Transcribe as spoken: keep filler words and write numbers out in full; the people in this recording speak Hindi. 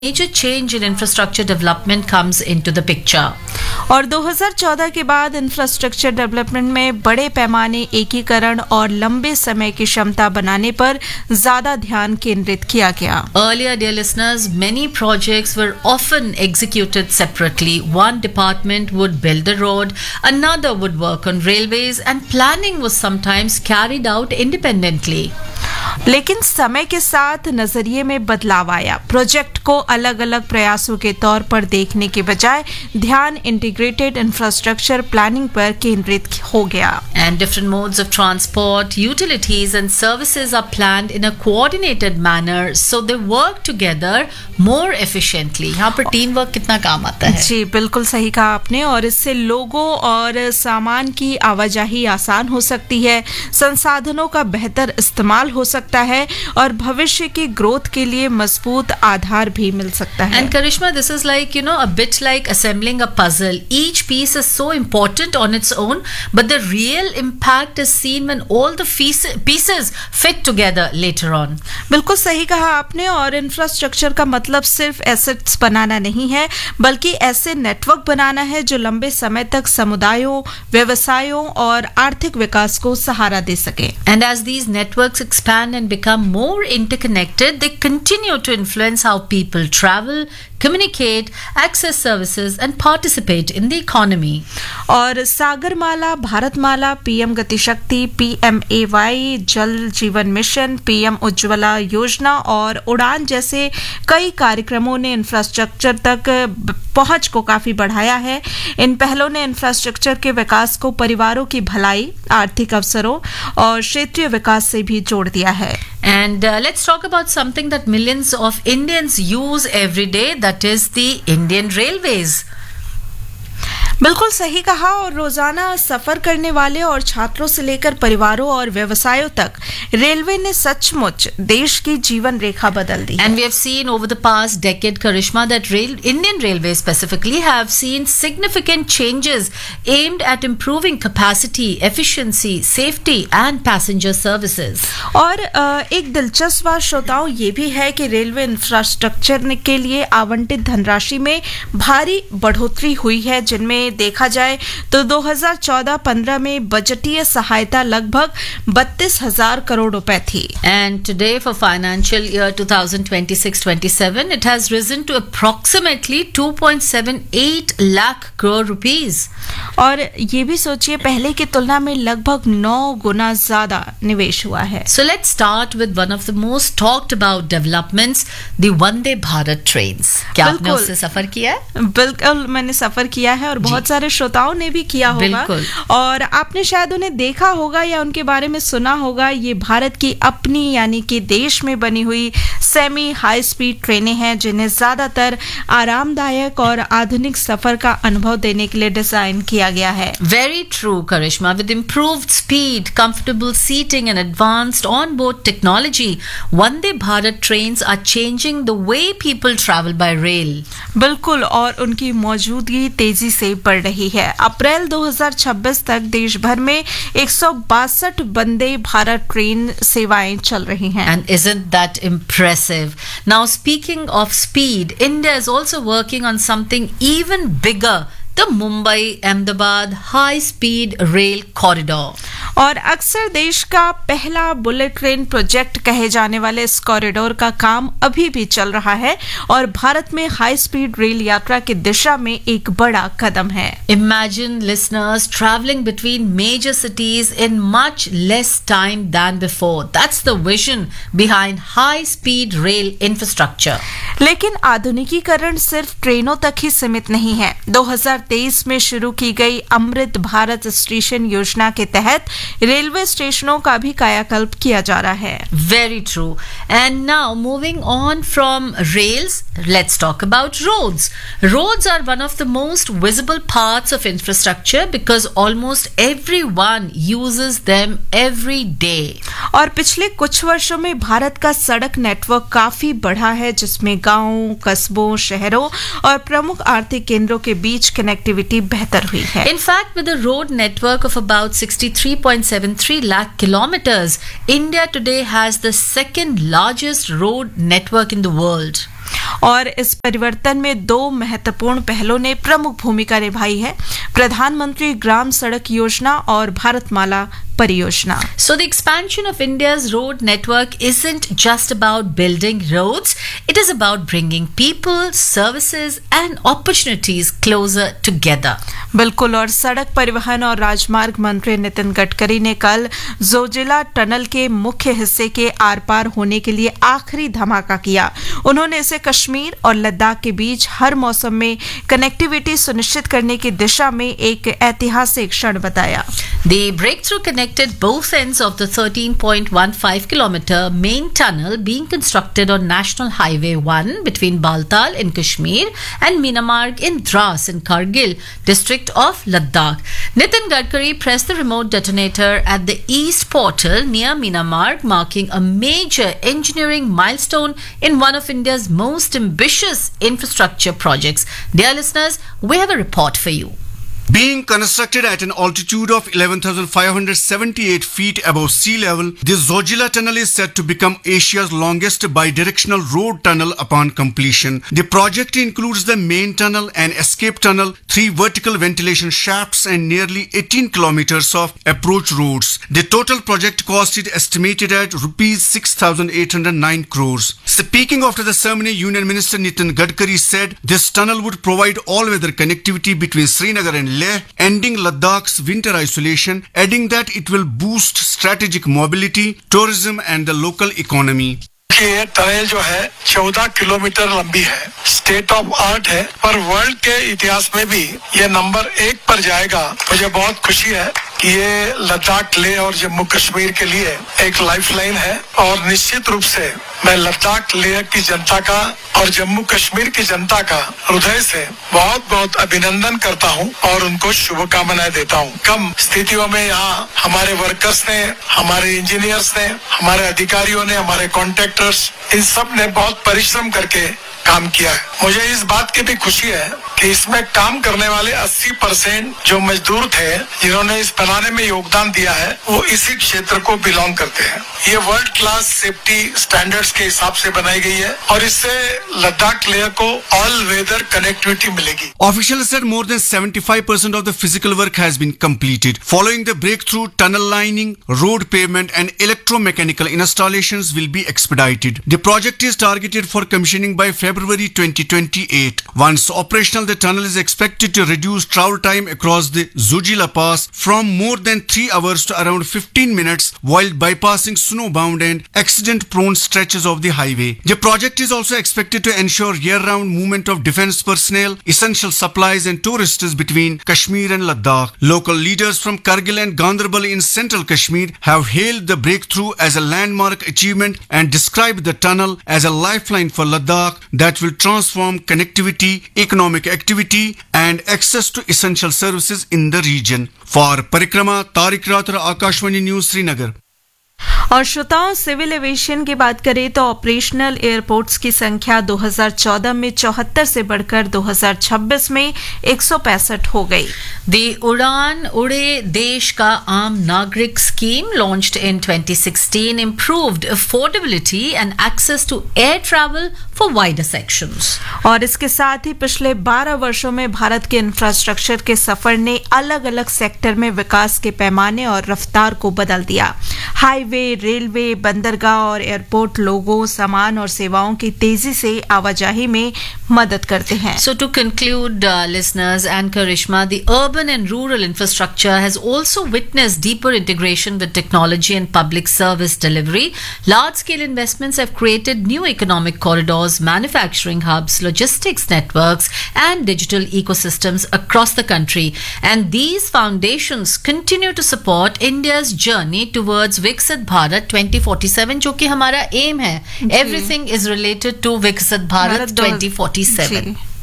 major change in infrastructure development comes into the picture. और दो हज़ार चौदह के बाद इंफ्रास्ट्रक्चर डेवलपमेंट में बड़े पैमाने एकीकरण और लंबे समय की क्षमता बनाने पर ज्यादा ध्यान केंद्रित किया गया. Earlier, dear listeners, many projects were often executed separately. One department would build the road, another would work on railways, and planning was sometimes carried out independently. लेकिन समय के साथ नजरिए में बदलाव आया. प्रोजेक्ट को अलग अलग प्रयासों के तौर पर देखने के बजाय ध्यान इंटीग्रेटेड इंफ्रास्ट्रक्चर प्लानिंग पर केंद्रित हो गया. And different modes of transport, utilities and services are planned in a coordinated manner so they work together more efficiently. यहाँ पर टीम वर्क कितना काम आता है. जी बिल्कुल सही कहा आपने. और इससे लोगों और सामान की आवाजाही आसान हो सकती है, संसाधनों का बेहतर इस्तेमाल हो सकता है और भविष्य की ग्रोथ के लिए मजबूत आधार भी मिल सकता है. And Karishma, this is like, you know, a bit like assembling a puzzle. Each piece is so important on its own, but the real impact is seen when all the pieces fit together later on. बिल्कुल सही कहा आपने. और इंफ्रास्ट्रक्चर का मतलब सिर्फ एसेट्स बनाना नहीं है, बल्कि ऐसे नेटवर्क बनाना है जो लंबे समय तक समुदायों, व्यवसायों और आर्थिक विकास को सहारा दे सके. And as these networks expand and become more interconnected, they continue to influence how people travel, communicate, access services and participate in the economy. और सागरमाला, भारतमाला, पीएम गति शक्ति, पीएमएवाई, जल जीवन मिशन, पीएम उज्ज्वला योजना और उड़ान जैसे कई कार्यक्रमों ने इंफ्रास्ट्रक्चर तक पहुंच को काफी बढ़ाया है. इन पहलों ने इंफ्रास्ट्रक्चर के विकास को परिवारों की भलाई, आर्थिक अवसरों और क्षेत्रीय विकास से भी जोड़ दिया है. And uh, let's talk about something that millions of Indians use every day, that is the Indian Railways. बिल्कुल सही कहा. और रोजाना सफर करने वाले और छात्रों से लेकर परिवारों और व्यवसायों तक रेलवे ने सचमुच देश की जीवन रेखा बदल दी. And we have seen over the past decade, Karishma, that rail, Indian Railways specifically have seen significant changes aimed at improving capacity, efficiency, safety and passenger services. और एक दिलचस्प बात श्रोताओं ये भी है कि रेलवे इंफ्रास्ट्रक्चर के लिए आवंटित धनराशि में भारी बढ़ोतरी हुई है, जिनमें देखा जाए तो दो हज़ार चौदह पंद्रह में बजटीय सहायता लगभग बत्तीस हजार करोड़ रुपए थी. And today for financial year twenty twenty-six twenty-seven it has risen to approximately two point seven eight lakh crore rupees. और ये भी सोचिए पहले की तुलना में लगभग नौ गुना ज्यादा निवेश हुआ है. So let's start with one of the most talked about developments, the Vande Bharat trains. क्या आपने उससे सफर किया है? बिल्कुल मैंने सफर किया है और बहुत सारे श्रोताओं ने भी किया होगा. और आपने शायद उन्हें देखा होगा या उनके बारे में सुना होगा. ये भारत की अपनी यानी कि देश में बनी हुई सेमी हाई स्पीड ट्रेनें हैं, जिन्हें ज्यादातर आरामदायक और आधुनिक सफर का अनुभव देने के लिए डिजाइन किया गया है. Very true, Karishma. With improved speed, comfortable seating and advanced on-board technology, Vande Bharat trains are changing the way people travel by rail. बिल्कुल. और उनकी मौजूदगी तेजी से बढ़ रही है. अप्रैल दो हज़ार छब्बीस तक देश भर में एक सौ बासठ वंदे भारत ट्रेन सेवाएं चल रही हैं. And isn't that impressive? Now, speaking of speed, India is also working on something even bigger, the Mumbai-Ahmedabad high-speed rail corridor. और अक्सर देश का पहला बुलेट ट्रेन प्रोजेक्ट कहे जाने वाले इस कॉरिडोर का काम अभी भी चल रहा है और भारत में हाई स्पीड रेल यात्रा की दिशा में एक बड़ा कदम है. Imagine listeners traveling between major cities in much less time than before. That's the vision behind high-speed rail infrastructure. लेकिन आधुनिकीकरण सिर्फ ट्रेनों तक ही सीमित नहीं है. दो हज़ार तेईस में शुरू की गई अमृत भारत स्टेशन योजना के तहत रेलवे स्टेशनों का भी कायाकल्प किया जा रहा है. Very true. And now moving on from rails, let's talk about roads. Roads are one of the most visible parts of infrastructure because almost everyone uses them every day. और पिछले कुछ वर्षों में भारत का सड़क नेटवर्क काफी बढ़ा है, जिसमें गांवों, कस्बों, शहरों और प्रमुख आर्थिक केंद्रों के बीच कनेक्टिविटी बेहतर हुई है. In fact, with a road network of about sixty-three point seven three lakh kilometers, India today has the second largest road network in the world. और इस परिवर्तन में दो महत्वपूर्ण पहलों ने प्रमुख भूमिका निभाई है, प्रधानमंत्री ग्राम सड़क योजना और भारतमाला परियोजना. So the expansion of India's road network isn't just about building roads, it is about bringing people, services and opportunities closer together. बिल्कुल. और सड़क परिवहन और राजमार्ग मंत्री नितिन गडकरी ने कल जोजिला टनल के मुख्य हिस्से के आर पार होने के लिए आखिरी धमाका किया. उन्होंने इसे कश्मीर और लद्दाख के बीच हर मौसम में कनेक्टिविटी सुनिश्चित करने की दिशा में एक ऐतिहासिक क्षण बताया. The breakthrough connected both ends of the thirteen point one five kilometer main tunnel being constructed on National Highway one between Baltal in Kashmir and Minamarg in Dras in Kargil district of Ladakh. Nitin Gadkari pressed the remote detonator at the East Portal near Minamarg, marking a major engineering milestone in one of India's most ambitious infrastructure projects. Dear listeners, we have a report for you. Being constructed at an altitude of eleven thousand five hundred seventy-eight feet above sea level, this Zojila tunnel is set to become Asia's longest bidirectional road tunnel upon completion. The project includes the main tunnel, an escape tunnel, three vertical ventilation shafts and nearly eighteen kilometers of approach roads. The total project cost is estimated at rupees six thousand eight hundred nine crores. Speaking after the ceremony, Union Minister Nitin Gadkari said this tunnel would provide all-weather connectivity between Srinagar and Leh, ending Ladakh's winter isolation, adding that it will boost strategic mobility, tourism and the local economy. ये टनल जो है चौदह किलोमीटर लंबी है, स्टेट ऑफ आर्ट है, पर वर्ल्ड के इतिहास में भी ये नंबर एक पर जाएगा. मुझे बहुत खुशी है कि ये लद्दाख, लेह और जम्मू कश्मीर के लिए एक लाइफलाइन है और निश्चित रूप से मैं लद्दाख, लेह की जनता का और जम्मू कश्मीर की जनता का हृदय से बहुत बहुत अभिनंदन करता हूं और उनको शुभकामनाएं देता हूं. कम स्थितियों में यहाँ हमारे वर्कर्स ने, हमारे इंजीनियर्स ने, हमारे अधिकारियों ने, हमारे कॉन्ट्रैक्टर्स, इन सब ने बहुत परिश्रम करके काम किया है. मुझे इस बात की भी खुशी है कि इसमें काम करने वाले अस्सी परसेंट जो मजदूर थे जिन्होंने इस बनाने में योगदान दिया है वो इसी क्षेत्र को बिलोंग करते हैं. ये वर्ल्ड क्लास सेफ्टी स्टैंडर्ड्स के हिसाब से बनाई गई है और इससे लद्दाख लेह को ऑल वेदर कनेक्टिविटी मिलेगी. Officials said more than seventy-five percent of the physical work has been completed. Following the breakthrough, tunnel lining, road pavement and electromechanical installations will be expedited. The project is targeted for commissioning by February twenty twenty-eight. Once operational, the tunnel is expected to reduce travel time across the Zojila Pass from more than three hours to around fifteen minutes while bypassing snowbound and accident-prone stretches of the highway. The project is also expected to ensure year-round movement of defense personnel, essential supplies and tourists between Kashmir and Ladakh. Local leaders from Kargil and Ganderbal in central Kashmir have hailed the breakthrough as a landmark achievement and described the tunnel as a lifeline for Ladakh that will transform connectivity, economic activity and access to essential services in the region. For Parikrama, Tariq Rathra, Akashvani News, Srinagar. और श्रोताओं, सिविल एविएशन की बात करें तो ऑपरेशनल एयरपोर्ट्स की संख्या दो हज़ार चौदह में चौहत्तर से बढ़कर दो हज़ार छब्बीस में एक सौ पैंसठ हो गई. The उड़ान उड़े देश का आम नागरिक scheme launched in twenty sixteen improved affordability and access to air travel for wider sections. और इसके साथ ही पिछले बारह वर्षों में भारत के इंफ्रास्ट्रक्चर के सफर ने अलग अलग सेक्टर में विकास के पैमाने और रफ्तार को बदल दिया. हाईवे, रेलवे, बंदरगाह और एयरपोर्ट लोगों, सामान और सेवाओं की तेजी से आवाजाही में मदद करते हैं. So to conclude, uh, listeners and Karishma, the urban and rural infrastructure has also witnessed deeper integration with technology and public service delivery. Large-scale investments have created new economic corridors, manufacturing hubs, logistics networks, and digital ecosystems across the country. And these foundations continue to support India's journey towards Viksit Bharat twenty forty-seven, जो कि हमारा aim है. Everything is related to Viksit Bharat twenty forty-seven.